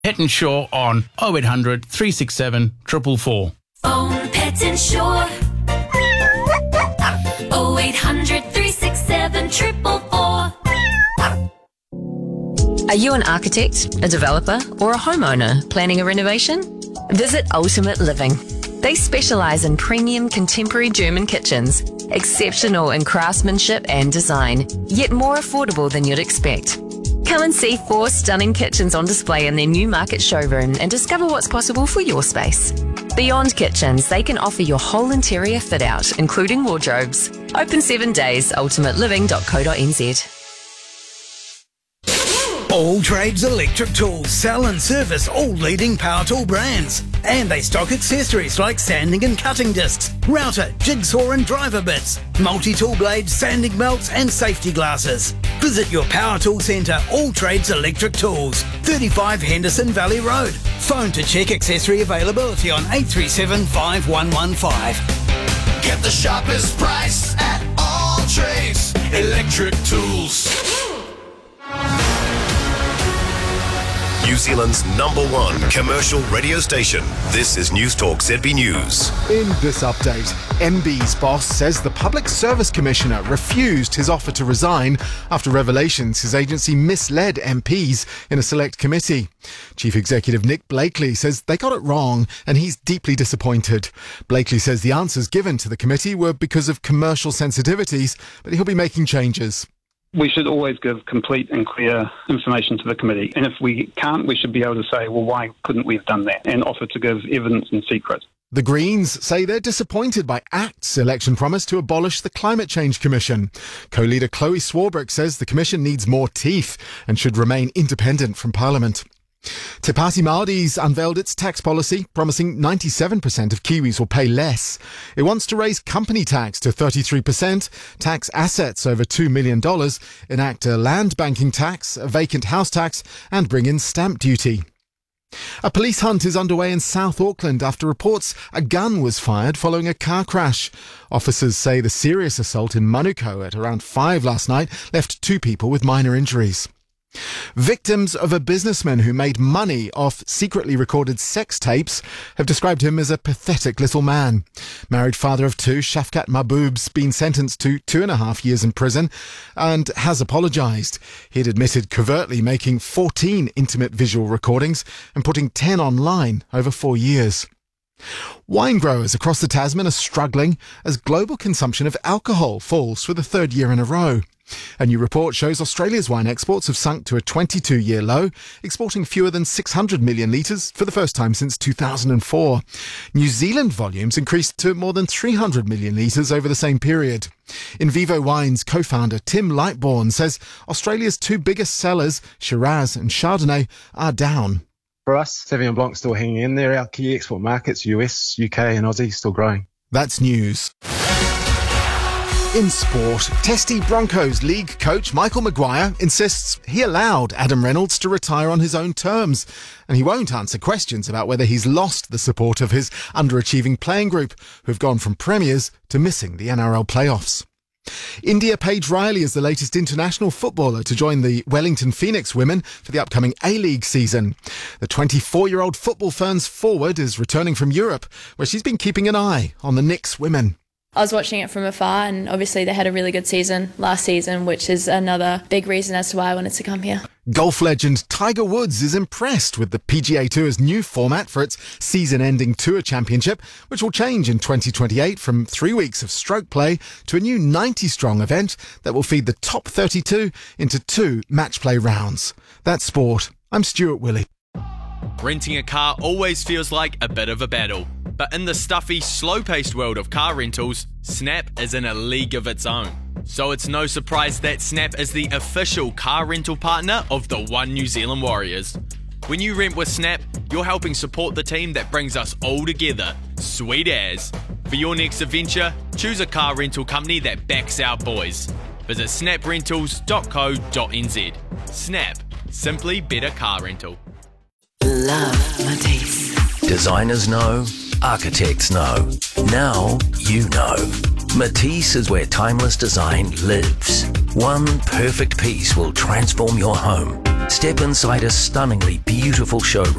Pet Insure on 0800 367 444. Phone Pet Insure 0800 367 444. Are you an architect, a developer, or a homeowner planning a renovation? Visit Ultimate Living. They specialise in premium contemporary German kitchens, exceptional in craftsmanship and design, yet more affordable than you'd expect. Come and see 4 stunning kitchens on display in their new market showroom and discover what's possible for your space. Beyond kitchens, they can offer your whole interior fit out, including wardrobes. Open 7 days, ultimateliving.co.nz. All Trades Electric Tools sell and service all leading power tool brands. And they stock accessories like sanding and cutting discs, router, jigsaw and driver bits, multi-tool blades, sanding belts and safety glasses. Visit your power tool centre, All Trades Electric Tools, 35 Henderson Valley Road. Phone to check accessory availability on 837 5115. Get the sharpest price at All Trades Electric Tools. New Zealand's #1 commercial radio station. This is News Talk ZB News. In this update, MB's boss says the Public Service Commissioner refused his offer to resign after revelations his agency misled MPs in a select committee. Chief Executive Nick Blakely says they got it wrong and he's deeply disappointed. Blakely says the answers given to the committee were because of commercial sensitivities, but he'll be making changes. We should always give complete and clear information to the committee. And if we can't, we should be able to say, well, why couldn't we have done that? And offer to give evidence in secret. The Greens say they're disappointed by ACT's election promise to abolish the Climate Change Commission. Co-leader Chloe Swarbrick says the commission needs more teeth and should remain independent from Parliament. Te Pāti Māori's unveiled its tax policy, promising 97% of Kiwis will pay less. It wants to raise company tax to 33%, tax assets over $2 million, enact a land banking tax, a vacant house tax, and bring in stamp duty. A police hunt is underway in South Auckland after reports a gun was fired following a car crash. Officers say the serious assault in Manukau at around 5 last night left 2 people with minor injuries. Victims of a businessman who made money off secretly recorded sex tapes have described him as a pathetic little man. Married father of 2, Shafkat Mahboob's been sentenced to 2.5 years in prison and has apologised. He had admitted covertly making 14 intimate visual recordings and putting 10 online over 4 years. Wine growers across the Tasman are struggling as global consumption of alcohol falls for the 3rd year in a row. A new report shows Australia's wine exports have sunk to a 22-year low, exporting fewer than 600 million litres for the first time since 2004. New Zealand volumes increased to more than 300 million litres over the same period. In Vivo Wine's co-founder Tim Lightbourne says Australia's 2 biggest sellers, Shiraz and Chardonnay, are down. For us, Sauvignon Blanc still hanging in there. Our key export markets, US, UK and Aussie, still growing. That's news. In sport, Testy Broncos league coach Michael Maguire insists he allowed Adam Reynolds to retire on his own terms, and he won't answer questions about whether he's lost the support of his underachieving playing group, who've gone from premiers to missing the NRL playoffs. India Paige Riley is the latest international footballer to join the Wellington Phoenix women for the upcoming A-League season. The 24-year-old Football Ferns forward is returning from Europe, where she's been keeping an eye on the Knicks women. I was watching it from afar, and obviously they had a really good season last season, which is another big reason as to why I wanted to come here. Golf legend Tiger Woods is impressed with the PGA Tour's new format for its season-ending Tour Championship, which will change in 2028 from 3 weeks of stroke play to a new 90-strong event that will feed the top 32 into 2 match play rounds. That's sport. I'm Stuart Willey. Renting a car always feels like a bit of a battle. But in the stuffy, slow-paced world of car rentals, Snap is in a league of its own. So it's no surprise that Snap is the official car rental partner of the One New Zealand Warriors. When you rent with Snap, you're helping support the team that brings us all together. Sweet as. For your next adventure, choose a car rental company that backs our boys. Visit snaprentals.co.nz. Snap. Simply better car rental. Love Matisse. Designers know, architects know. Now you know. Matisse is where timeless design lives. One perfect piece will transform your home. Step inside a stunningly beautiful showroom